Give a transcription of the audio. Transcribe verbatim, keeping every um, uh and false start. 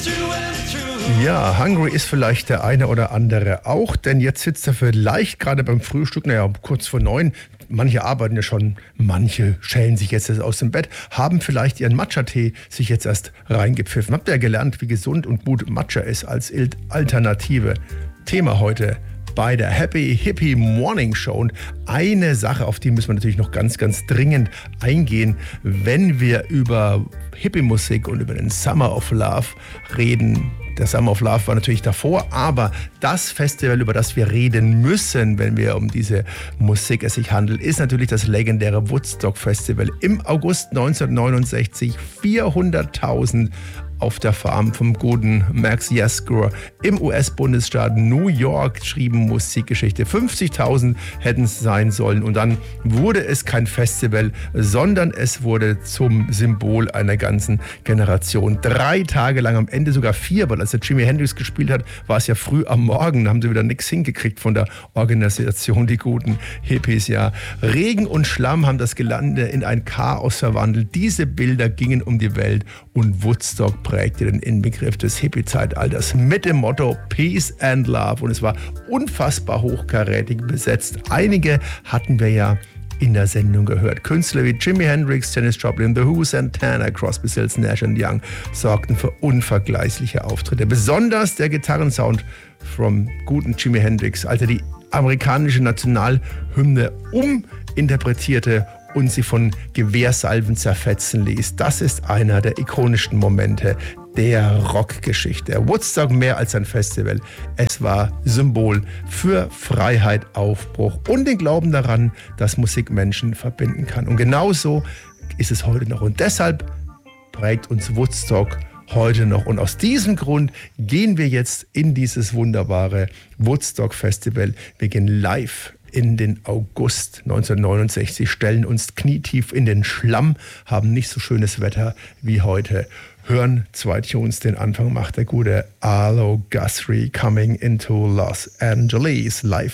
Ja, hungry ist vielleicht der eine oder andere auch, denn jetzt sitzt er vielleicht gerade beim Frühstück, naja, kurz vor neun. Manche arbeiten ja schon, manche schälen sich jetzt erst aus dem Bett, haben vielleicht ihren Matcha-Tee sich jetzt erst reingepfiffen. Habt ihr ja gelernt, wie gesund und gut Matcha ist als Alternative? Thema heute bei der Happy Hippie Morning Show. Und eine Sache, auf die müssen wir natürlich noch ganz, ganz dringend eingehen, wenn wir über Hippie-Musik und über den Summer of Love reden. Der Summer of Love war natürlich davor, aber das Festival, über das wir reden müssen, wenn wir um diese Musik es sich handelt, ist natürlich das legendäre Woodstock Festival. Im August neunzehnhundertneunundsechzig vierhunderttausend auf der Farm vom guten Max Yasgur im U S-Bundesstaat New York schrieben Musikgeschichte. fünfzigtausend hätten es sein sollen und dann wurde es kein Festival, sondern es wurde zum Symbol einer ganzen Generation. Drei Tage lang, am Ende sogar vier, weil als der Jimi Hendrix gespielt hat, war es ja früh am Morgen, da haben sie wieder nichts hingekriegt von der Organisation, die guten Hippies, ja. Regen und Schlamm haben das Gelände in ein Chaos verwandelt. Diese Bilder gingen um die Welt und Woodstock prägte den Inbegriff des Hippie-Zeitalters mit dem Motto Peace and Love. Und es war unfassbar hochkarätig besetzt. Einige hatten wir ja in der Sendung gehört. Künstler wie Jimi Hendrix, Janis Joplin, The Who, Santana, Crosby, Stills, Nash und Young sorgten für unvergleichliche Auftritte. Besonders der Gitarrensound vom guten Jimi Hendrix, als er die amerikanische Nationalhymne uminterpretierte und sie von Gewehrsalven zerfetzen ließ. Das ist einer der ikonischsten Momente der Rockgeschichte. Woodstock mehr als ein Festival. Es war Symbol für Freiheit, Aufbruch und den Glauben daran, dass Musik Menschen verbinden kann. Und genauso ist es heute noch. Und deshalb prägt uns Woodstock heute noch. Und aus diesem Grund gehen wir jetzt in dieses wunderbare Woodstock Festival. Wir gehen live in den August neunzehnhundertneunundsechzig, stellen uns knietief in den Schlamm, haben nicht so schönes Wetter wie heute. Hören zwei Tunes, den Anfang macht der gute Arlo Guthrie, Coming into Los Angeles, live